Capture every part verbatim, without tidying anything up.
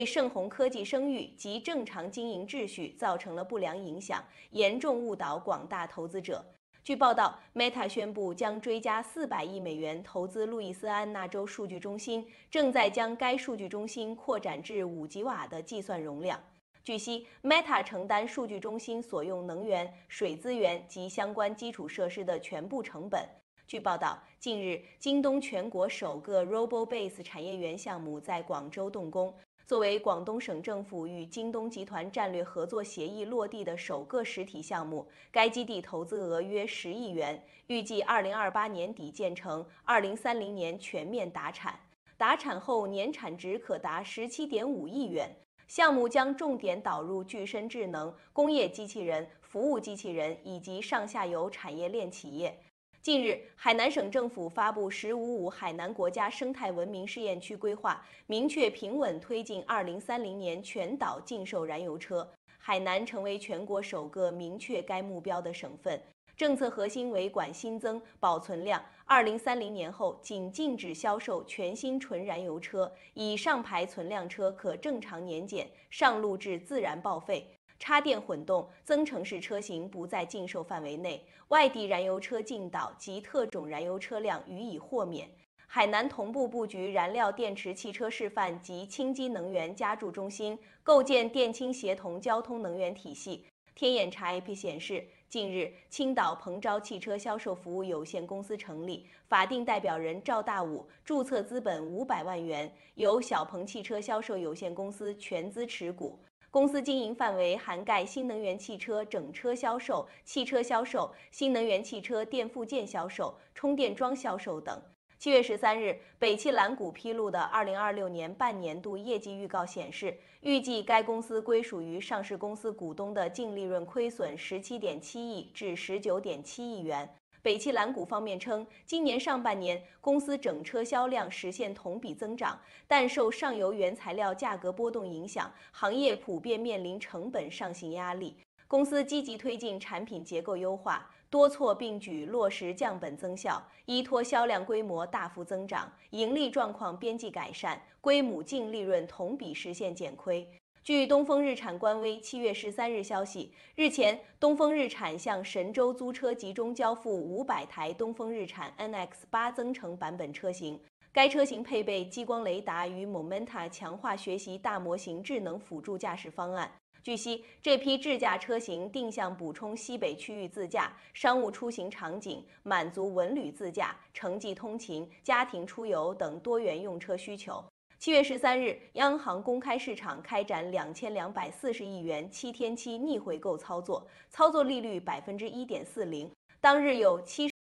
盛虹科技声誉及正常经营秩序造成了不良影响，严重误导广大投资者。据报道 ，Meta 宣布将追加四百亿美元投资路易斯安那州数据中心，正在将该数据中心扩展至五吉瓦的计算容量。据悉 ，Meta 承担数据中心所用能源、水资源及相关基础设施的全部成本。据报道，近日，京东全国首个 RoboBase 产业园项目在广州动工。作为广东省政府与京东集团战略合作协议落地的首个实体项目，该基地投资额约十亿元，预计二零二八年底建成，二零三零年全面达产。达产后年产值可达十七点五亿元。项目将重点导入具身智能、工业机器人、服务机器人以及上下游产业链企业。近日，海南省政府发布“十五五”海南国家生态文明试验区规划，明确平稳推进二零三零年全岛禁售燃油车。海南成为全国首个明确该目标的省份。政策核心为管新增、保存量，二零三零年后仅禁止销售全新纯燃油车，以上牌存量车可正常年检，上路至自然报废。插电混动、增程式车型不在禁售范围内，外地燃油车进岛及特种燃油车辆予以豁免。海南同步布局燃料电池汽车示范及氢基能源加注中心，构建电氢协同交通能源体系。天眼查 A P P 显示，近日青岛鹏昭汽车销售服务有限公司成立，法定代表人赵大武，注册资本五百万元，由小鹏汽车销售有限公司全资持股。公司经营范围涵盖新能源汽车整车销售、汽车销售、新能源汽车电附件销售、充电桩销售等。七月十三日，北汽蓝谷披露的二零二六年半年度业绩预告显示，预计该公司归属于上市公司股东的净利润亏损十七点七亿至十九点七亿元。北汽蓝谷方面称，今年上半年公司整车销量实现同比增长，但受上游原材料价格波动影响，行业普遍面临成本上行压力。公司积极推进产品结构优化，多措并举落实降本增效，依托销量规模大幅增长，盈利状况边际改善，归母净利润同比实现减亏。据东风日产官微七月十三日消息，日前，东风日产向神州租车集中交付五百台东风日产 N X 八增程版本车型。该车型配备激光雷达与 Momenta 强化学习大模型智能辅助驾驶方案。据悉，这批智驾车型定向补充西北区域自驾、商务出行场景，满足文旅自驾、城际通勤、家庭出游等多元用车需求。七月十三日，央行公开市场开展两千两百四十亿元七天期逆回购操作，操作利率百分之一点四零。当日有七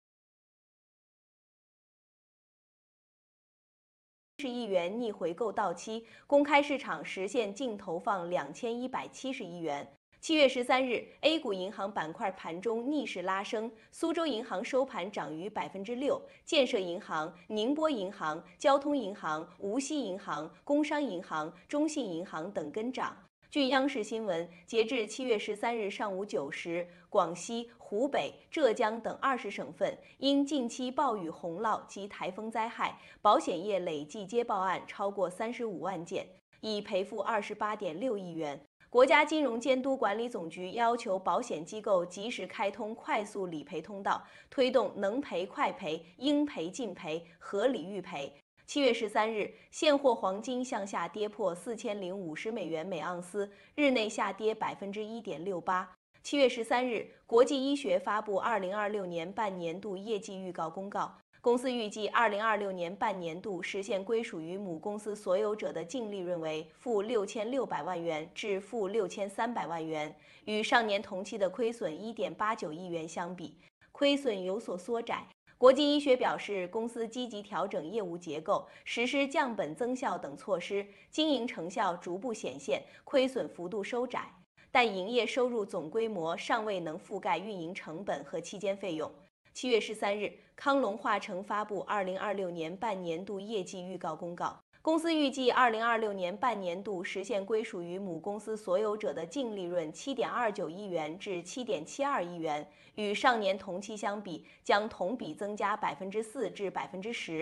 十亿元逆回购到期，公开市场实现净投放两千一百七十亿元。七月十三日 ，A 股银行板块盘中逆势拉升，苏州银行收盘涨逾百分之六，建设银行、宁波银行、交通银行、无锡银行、工商银行、中信银行等跟涨。据央视新闻，截至七月十三日上午九时，广西、湖北、浙江等二十省份因近期暴雨洪涝及台风灾害，保险业累计接报案超过三十五万件，已赔付二十八点六亿元。国家金融监督管理总局要求保险机构及时开通快速理赔通道，推动能赔快赔、应赔尽赔、合理预赔。七月十三日，现货黄金向下跌破四千零五十美元每盎司，日内下跌百分之一点六八。七月十三日，国际医学发布二零二六年半年度业绩预告公告。公司预计二零二六年半年度实现归属于母公司所有者的净利润为负六千六百万元至负六千三百万元，与上年同期的亏损一点八九亿元相比，亏损有所缩窄。国际医学表示，公司积极调整业务结构，实施降本增效等措施，经营成效逐步显现，亏损幅度收窄，但营业收入总规模尚未能覆盖运营成本和期间费用。七月十三日，康龙化成发布二零二六年半年度业绩预告公告。公司预计二零二六年半年度实现归属于母公司所有者的净利润七点二九亿元至七点七二亿元，与上年同期相比，将同比增加百分之四至百分之十。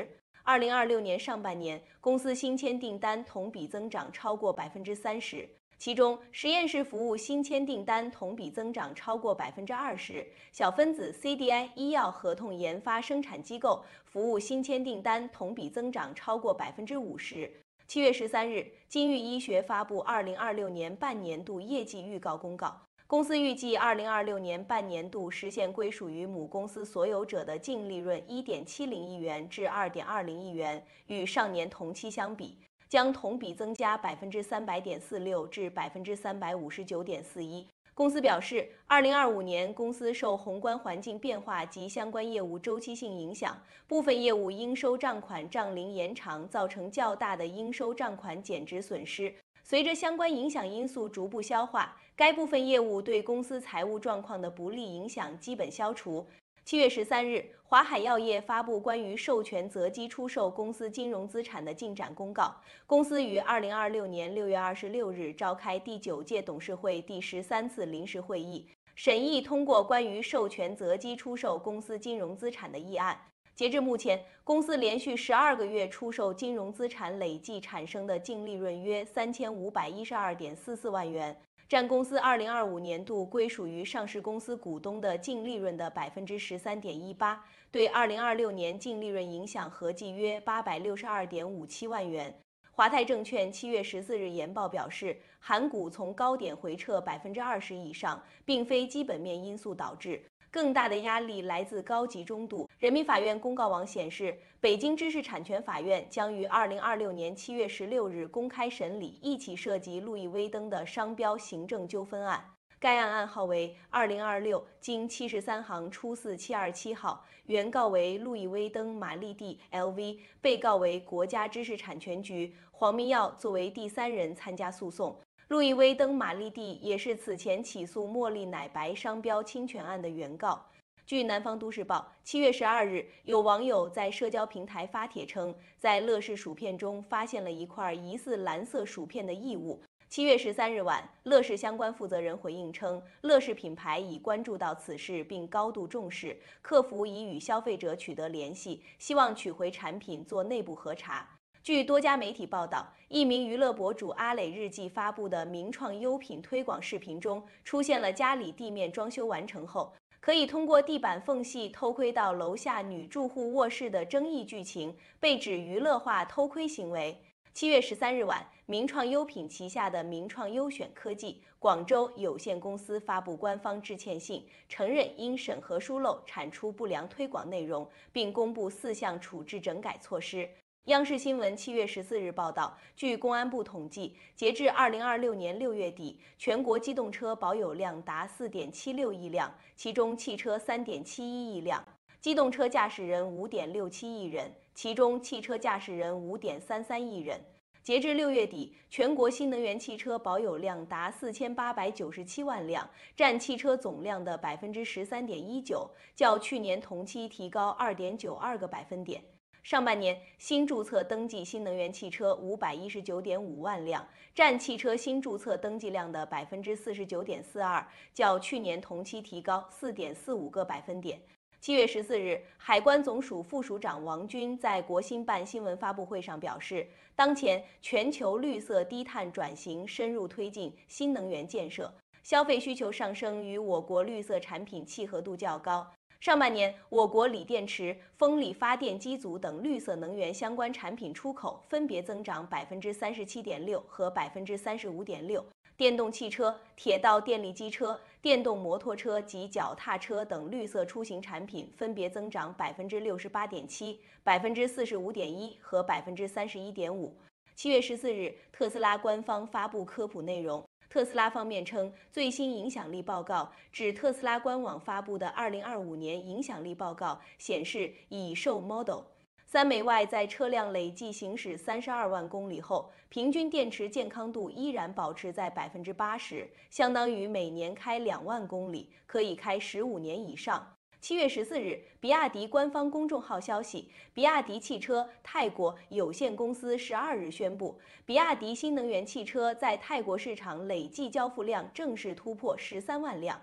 二零二六年上半年，公司新签订单同比增长超过百分之三十。其中，实验室服务新签订单同比增长超过百分之二十，小分子 C D I 医药合同研发生产机构服务新签订单同比增长超过百分之五十。七月十三日，金域医学发布二零二六年半年度业绩预告公告。公司预计二零二六年半年度实现归属于母公司所有者的净利润一点七零亿元至二点二零亿元，与上年同期相比，将同比增加百分之三百点四六至百分之三百五十九点四一。公司表示，二零二五年公司受宏观环境变化及相关业务周期性影响，部分业务应收账款账龄延长，造成较大的应收账款减值损失。随着相关影响因素逐步消化，该部分业务对公司财务状况的不利影响基本消除。七月十三日，华海药业发布关于授权择机出售公司金融资产的进展公告。公司于二零二六年六月二十六日召开第九届董事会第十三次临时会议，审议通过关于授权择机出售公司金融资产的议案。截至目前，公司连续十二个月出售金融资产累计产生的净利润约三千五百一十二点四四万元，占公司二零二五年度归属于上市公司股东的净利润的百分之十三点一八，对二零二六年净利润影响合计约八百六十二点五七万元。华泰证券七月十四日研报表示，韩股从高点回撤百分之二十以上，并非基本面因素导致。更大的压力来自高集中度。人民法院公告网显示，北京知识产权法院将于二零二六年七月十六日公开审理一起涉及路易威登的商标行政纠纷案。该案案号为二零二六经七十三行初四七二七号，原告为路易威登玛丽蒂 L V， 被告为国家知识产权局。黄明耀作为第三人参加诉讼。路易威登玛丽蒂也是此前起诉茉莉奶白商标侵权案的原告。据南方都市报，七月十二日，有网友在社交平台发帖称，在乐事薯片中发现了一块疑似蓝色薯片的异物。七月十三日晚，乐事相关负责人回应称，乐事品牌已关注到此事并高度重视，客服已与消费者取得联系，希望取回产品做内部核查。据多家媒体报道，一名娱乐博主阿磊日记发布的名创优品推广视频中，出现了家里地面装修完成后，可以通过地板缝隙偷窥到楼下女住户卧室的争议剧情，被指娱乐化偷窥行为。七月十三日晚，名创优品旗下的名创优选科技广州有限公司发布官方致歉信，承认因审核疏漏产出不良推广内容，并公布四项处置整改措施。央视新闻七月十四日报道，据公安部统计，截至二零二六年六月底，全国机动车保有量达四点七六亿辆，其中汽车三点七一亿辆，机动车驾驶人五点六七亿人，其中汽车驾驶人五点三三亿人。截至六月底，全国新能源汽车保有量达四千八百九十七万辆，占汽车总量的百分之十三点一九，较去年同期提高二点九二个百分点。上半年新注册登记新能源汽车五百一十九点五万辆，占汽车新注册登记量的百分之四十九点四二，较去年同期提高四点四五个百分点。七月十四日，海关总署副署长王军在国新办新闻发布会上表示，当前全球绿色低碳转型深入推进新能源建设，消费需求上升与我国绿色产品契合度较高。上半年，我国锂电池、风力发电机组等绿色能源相关产品出口分别增长百分之三十七点六和百分之三十五点六。电动汽车、铁道电力机车、电动摩托车及脚踏车等绿色出行产品分别增长百分之六十八点七、百分之四十五点一和百分之三十一点五。七月十四日，特斯拉官方发布科普内容。特斯拉方面称，最新影响力报告指特斯拉官网发布的二零二五年影响力报告显示，已售 Model 三美 Y 在车辆累计行驶三十二万公里后，平均电池健康度依然保持在百分之八十，相当于每年开两万公里，可以开十五年以上。七月十四日，比亚迪官方公众号消息，比亚迪汽车泰国有限公司十二日宣布，比亚迪新能源汽车在泰国市场累计交付量正式突破十三万辆。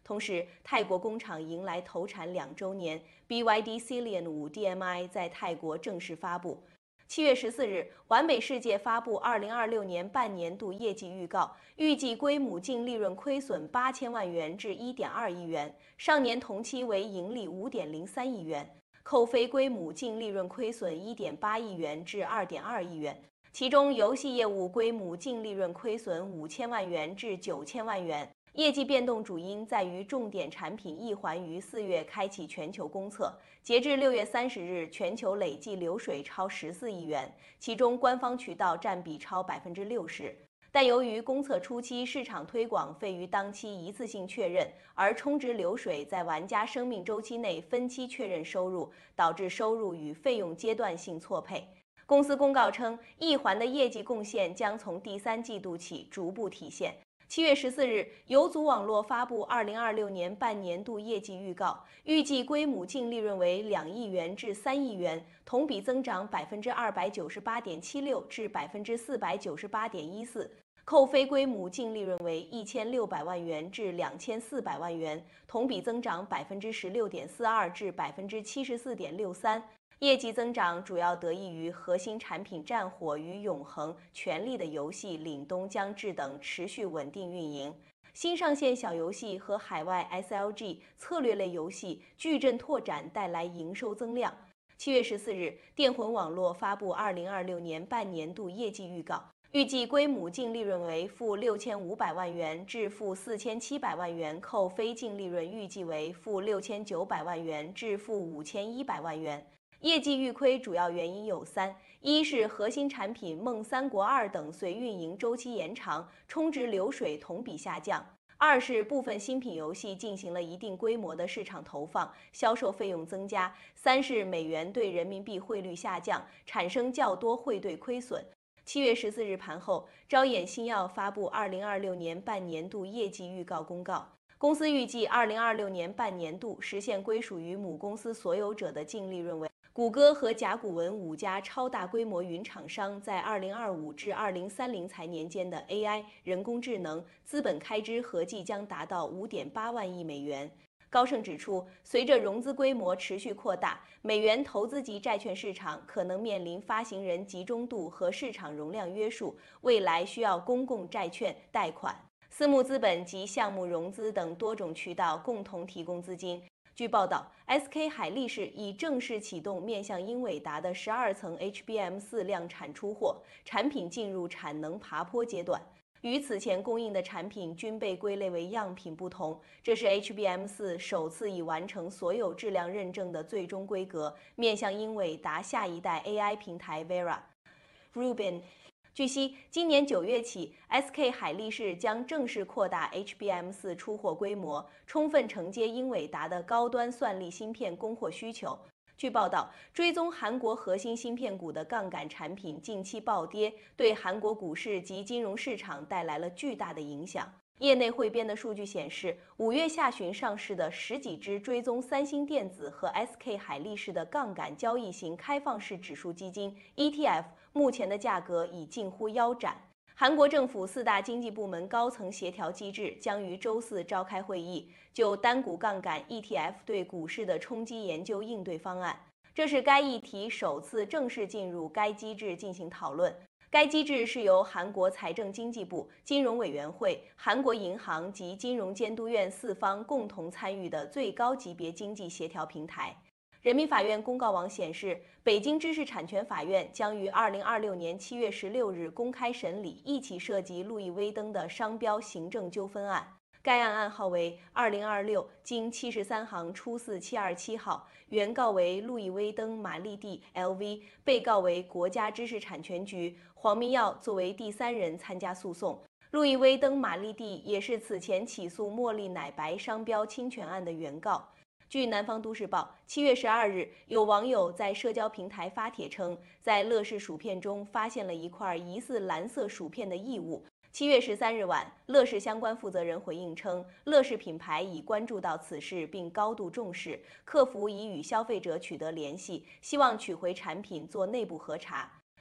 同时，泰国工厂迎来投产两周年 ，B Y D Celium 五 D M I 在泰国正式发布。七月十四日，完美世界发布二零二六年半年度业绩预告，预计归母净利润亏损八千万元至一点二亿元，上年同期为盈利五点零三亿元，扣非归母净利润亏损一点八亿元至二点二亿元。其中，游戏业务归母净利润亏损五千万元至九千万元。业绩变动主因在于重点产品一环于四月开启全球公测，截至六月三十日，全球累计流水超十四亿元，其中官方渠道占比超百分之六十。但由于公测初期市场推广费于当期一次性确认，而充值流水在玩家生命周期内分期确认收入，导致收入与费用阶段性错配。公司公告称，一环的业绩贡献将从第三季度起逐步体现。七月十四日，游族网络发布二零二六年半年度业绩预告，预计归母净利润为两亿元至三亿元，同比增长百分之二百九十八点七六至百分之四百九十八点一四，扣非归母净利润为一千六百万元至两千四百万元，同比增长百分之十六点四二至百分之七十四点六三。业绩增长主要得益于核心产品战火与永恒、权力的游戏、凛冬将至等持续稳定运营。新上线小游戏和海外 S L G 策略类游戏矩阵拓展带来营收增量。七月十四日，电魂网络发布二零二六年半年度业绩预告，预计归母净利润为负六千五百万元至负四千七百万元，扣非净利润预计为负六千九百万元至负五千一百万元。业绩预亏主要原因有三：一是核心产品《梦三国二》等随运营周期延长，充值流水同比下降；二是部分新品游戏进行了一定规模的市场投放，销售费用增加；三是美元对人民币汇率下降，产生较多汇兑亏损。七月十四日盘后，招眼新药发布二零二六年半年度业绩预告公告。公司预计二零二六年半年度实现归属于母公司所有者的净利润为谷歌和甲骨文五家超大规模云厂商在二零二五至二零三零财年间的 A I 人工智能资本开支合计将达到五点八万亿美元。高盛指出，随着融资规模持续扩大，美元投资级债券市场可能面临发行人集中度和市场容量约束，未来需要公共债券、贷款、私募资本及项目融资等多种渠道共同提供资金。据报道 ，S K 海力士已正式启动面向英伟达的十二层 H B M 四 量产出货，产品进入产能爬坡阶段。与此前供应的产品均被归类为样品不同，这是 H B M 四 首次已完成所有质量认证的最终规格，面向英伟达下一代 A I 平台 Vera。Rubin据悉，今年九月起 ，S K 海力士将正式扩大 H B M 四 出货规模，充分承接英伟达的高端算力芯片供货需求。据报道，追踪韩国核心芯片股的杠杆产品近期暴跌，对韩国股市及金融市场带来了巨大的影响。业内汇编的数据显示，五月下旬上市的十几只追踪三星电子和 S K 海力士的杠杆交易型开放式指数基金 E T F， 目前的价格已近乎腰斩。韩国政府四大经济部门高层协调机制将于周四召开会议，就单股杠杆 E T F 对股市的冲击研究应对方案。这是该议题首次正式进入该机制进行讨论。该机制是由韩国财政经济部、金融委员会、韩国银行及金融监督院四方共同参与的最高级别经济协调平台。人民法院公告网显示，北京知识产权法院将于二零二六年七月十六日公开审理一起涉及路易威登的商标行政纠纷案。该案案号为二零二六经七十三行初四七二七号，原告为路易威登玛丽蒂 L V， 被告为国家知识产权局。黄明耀作为第三人参加诉讼。路易威登玛丽蒂也是此前起诉茉莉奶白商标侵权案的原告。据南方都市报，七月十二日，有网友在社交平台发帖称，在乐事薯片中发现了一块疑似蓝色薯片的异物。七月十三日晚，乐视相关负责人回应称，乐视品牌已关注到此事并高度重视，客服已与消费者取得联系，希望取回产品做内部核查。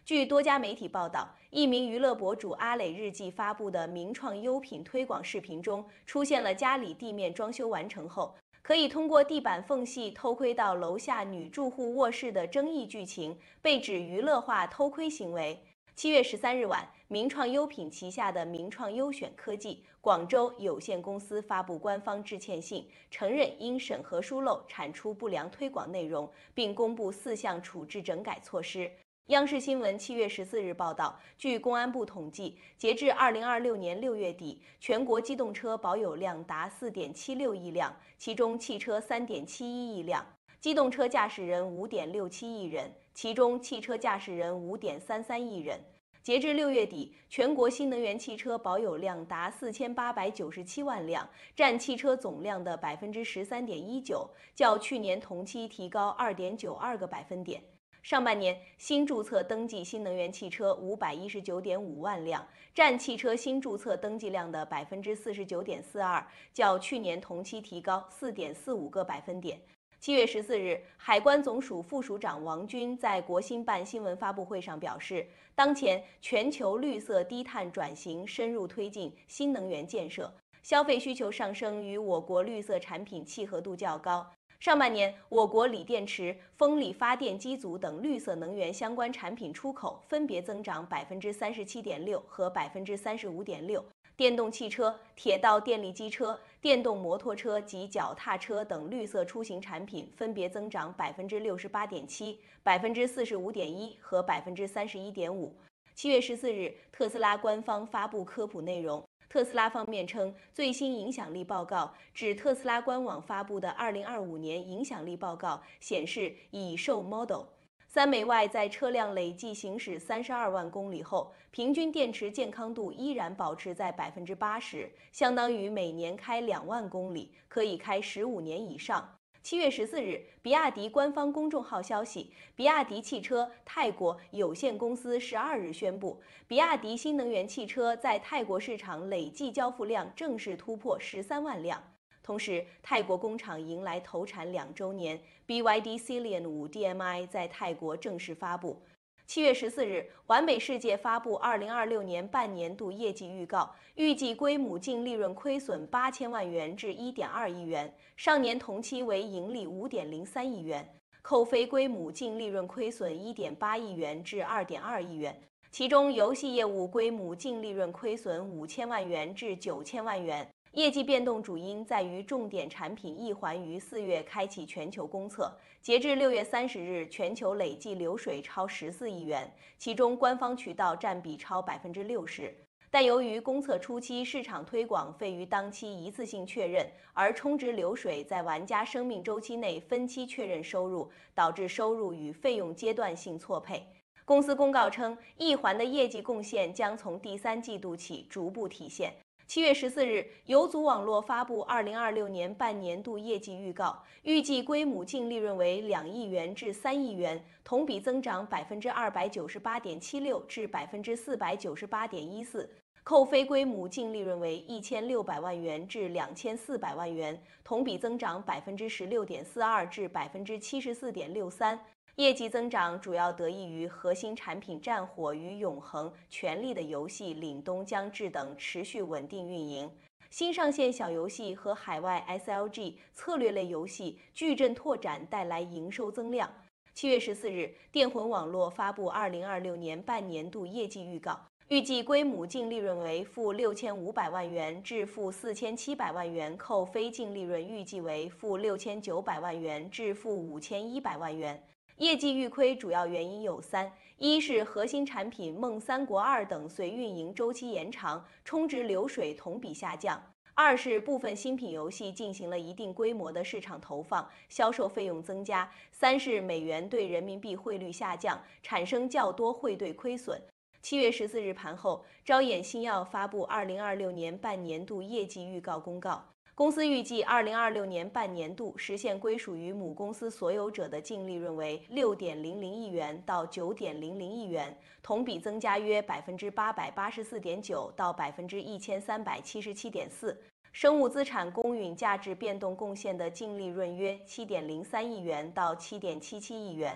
据多家媒体报道，一名娱乐博主阿磊日记发布的名创优品推广视频中，出现了家里地面装修完成后，可以通过地板缝隙偷窥到楼下女住户卧室的争议剧情，被指娱乐化偷窥行为。七月十三日晚，名创优品旗下的名创优选科技广州有限公司发布官方致歉信，承认因审核疏漏产出不良推广内容，并公布四项处置整改措施。央视新闻七月十四日报道，据公安部统计，截至二零二六年六月底，全国机动车保有量达四点七六亿辆，其中汽车三点七一亿辆，机动车驾驶人五点六七亿人，其中汽车驾驶人五点三三亿人。截至六月底，全国新能源汽车保有量达四千八百九十七万辆，占汽车总量的百分之十三点一九，较去年同期提高二点九二个百分点。上半年新注册登记新能源汽车五百一十九点五万辆，占汽车新注册登记量的百分之四十九点四二，较去年同期提高四点四五个百分点。七月十四日，海关总署副署长王军在国新办新闻发布会上表示，当前全球绿色低碳转型深入推进新能源建设，消费需求上升与我国绿色产品契合度较高。上半年，我国锂电池、风力发电机组等绿色能源相关产品出口分别增长百分之三十七点六和百分之三十五点六。电动汽车、铁道电力机车、电动摩托车及脚踏车等绿色出行产品分别增长百分之六十八点七、百分之四十五点一和百分之三十一点五。七月十四日，特斯拉官方发布科普内容。特斯拉方面称，最新影响力报告指特斯拉官网发布的二零二五年影响力报告显示，已售 Model 三美 Y 在车辆累计行驶三十二万公里后，平均电池健康度依然保持在百分之八十，相当于每年开两万公里，可以开十五年以上。七月十四日，比亚迪官方公众号消息，比亚迪汽车泰国有限公司十二日宣布，比亚迪新能源汽车在泰国市场累计交付量正式突破十三万辆。同时，泰国工厂迎来投产两周年 ，B Y D Ceylon 五 D M I 在泰国正式发布。七月十四日，完美世界发布二零二六年半年度业绩预告，预计归母净利润亏损八千万元至一点二亿元，上年同期为盈利五点零三亿元，扣非归母净利润亏损一点八亿元至二点二亿元，其中游戏业务归母净利润亏损五千万元至九千万元。业绩变动主因在于重点产品一环于四月开启全球公测，截至六月三十日，全球累计流水超十四亿元，其中官方渠道占比超百分之六十。但由于公测初期市场推广费于当期一次性确认，而充值流水在玩家生命周期内分期确认收入，导致收入与费用阶段性错配。公司公告称，一环的业绩贡献将从第三季度起逐步体现。七月十四日，游族网络发布二零二六年半年度业绩预告，预计归母净利润为两亿元至三亿元，同比增长百分之二百九十八点七六至百分之四百九十八点一四，扣非归母净利润为一千六百万元至两千四百万元，同比增长百分之十六点四二至百分之七十四点六三。业绩增长主要得益于核心产品战火与永恒、权力的游戏、凛冬将至等持续稳定运营，新上线小游戏和海外 S L G 策略类游戏矩阵拓展带来营收增量。七月十四日，电魂网络发布二零二六年半年度业绩预告，预计归母净利润为负六千五百万元至负四千七百万元，扣非净利润预计为负六千九百万元至负五千一百万元。业绩预亏主要原因有三：一是核心产品《梦三国二》等随运营周期延长，充值流水同比下降；二是部分新品游戏进行了一定规模的市场投放，销售费用增加；三是美元对人民币汇率下降，产生较多汇兑亏损。七月十四日盘后，招眼新药发布二零二六年半年度业绩预告公告。公司预计二零二六年半年度实现归属于母公司所有者的净利润为六点零零亿元到九点零零亿元，同比增加约百分之八百八十四点九到百分之一千三百七十七点四。生物资产公允价值变动贡献的净利润约七点零三亿元到七点七七亿元。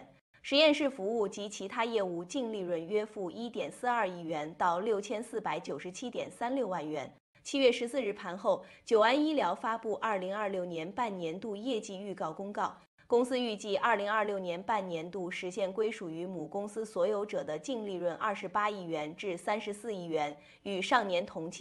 实验室服务及其他业务净利润约负一点四二亿元到六千四百九十七点三六万元。七月十四日盘后，九安医疗发布二零二六年半年度业绩预告公告。公司预计二零二六年半年度实现归属于母公司所有者的净利润二十八亿元至三十四亿元，与上年同期